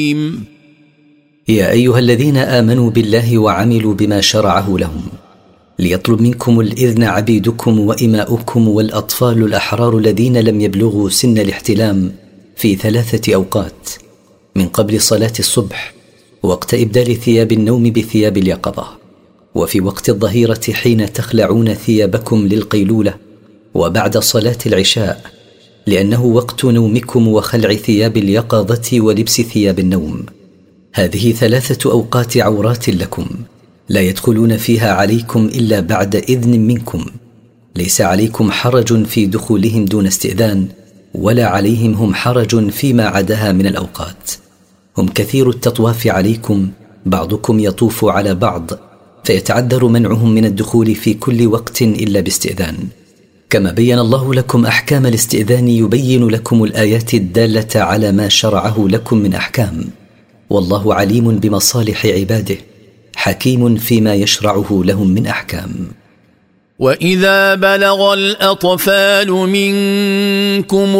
يا أيها الذين آمنوا بالله وعملوا بما شرعه لهم ليطلب منكم الإذن عبيدكم وإماؤكم والأطفال الأحرار الذين لم يبلغوا سن الاحتلام في 3 أوقات: من قبل صلاة الصبح، وقت إبدال ثياب النوم بثياب اليقظة، وفي وقت الظهيرة حين تخلعون ثيابكم للقيلولة، وبعد صلاة العشاء، لأنه وقت نومكم وخلع ثياب اليقظة ولبس ثياب النوم. هذه 3 أوقات عورات لكم لا يدخلون فيها عليكم إلا بعد إذن منكم، ليس عليكم حرج في دخولهم دون استئذان، ولا عليهم هم حرج فيما عداها من الأوقات. هم كثير التطواف عليكم، بعضكم يطوف على بعض، فيتعذر منعهم من الدخول في كل وقت إلا باستئذان. كما بين الله لكم أحكام الاستئذان يبين لكم الآيات الدالة على ما شرعه لكم من أحكام، والله عليم بمصالح عباده حكيم فيما يشرعه لهم من أحكام. وإذا بلغ الأطفال منكم